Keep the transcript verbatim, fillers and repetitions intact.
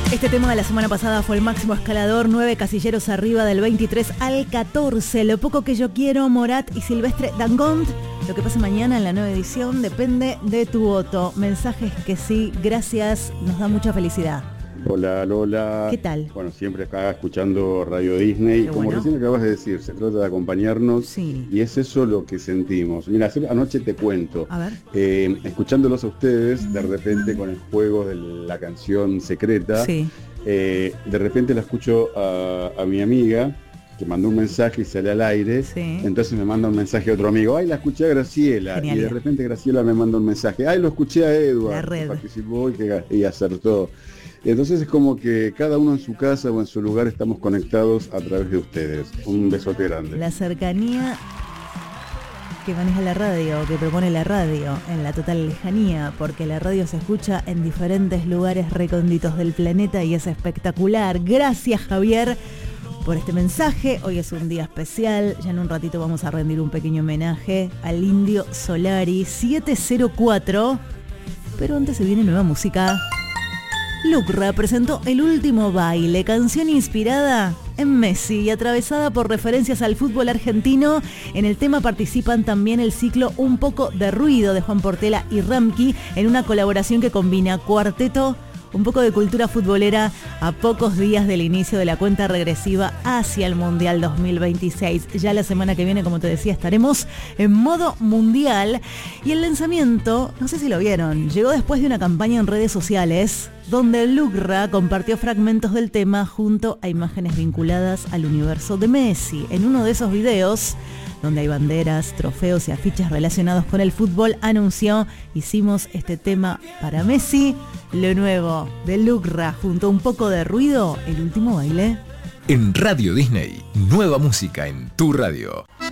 Este tema de la semana pasada fue el máximo escalador, nueve casilleros arriba del veintitrés al catorce. Lo poco que yo quiero, Morat y Silvestre Dangond. Lo que pasa mañana en la nueva edición depende de tu voto. Mensajes que sí, gracias, nos da mucha felicidad. Hola Lola. ¿Qué tal? Bueno, siempre acá escuchando Radio Disney. Qué Como bueno. recién acabas de decir, se trata de acompañarnos. Sí. Y es eso lo que sentimos. Mira, anoche te cuento. A ver. Eh, escuchándolos a ustedes, de repente con el juego de la canción secreta, Sí. eh, de repente la escucho a, a mi amiga, que mandó un mensaje y sale al aire. Sí. Entonces me manda un mensaje a otro amigo. Ay, la escuché a Graciela. Genialidad. Y de repente Graciela me manda un mensaje. Ay, lo escuché a Edward. La red. Que participó y, que, y acertó. Entonces es como que cada uno en su casa o en su lugar estamos conectados a través de ustedes. Un besote grande. La cercanía que maneja la radio, que propone la radio en la total lejanía, porque la radio se escucha en diferentes lugares recónditos del planeta y es espectacular. Gracias, Javier, por este mensaje. Hoy es un día especial. Ya en un ratito vamos a rendir un pequeño homenaje al Indio Solari. Siete cero cuatro. Pero antes se viene nueva música. Lucra presentó El Último Baile, canción inspirada en Messi y atravesada por referencias al fútbol argentino. En el tema participan también el ciclo Un Poco de Ruido de Juan Portela y Ramki, en una colaboración que combina cuarteto, un poco de cultura futbolera a pocos días del inicio de la cuenta regresiva hacia el Mundial dos mil veintiséis. Ya la semana que viene, como te decía, estaremos en modo mundial. Y el lanzamiento, no sé si lo vieron, llegó después de una campaña en redes sociales donde Lucra compartió fragmentos del tema junto a imágenes vinculadas al universo de Messi. En uno de esos videos, donde hay banderas, trofeos y afiches relacionados con el fútbol, anunció: hicimos este tema para Messi. Lo nuevo de Lucra junto a Un Poco de Ruido, El Último Baile. En Radio Disney, nueva música en tu radio.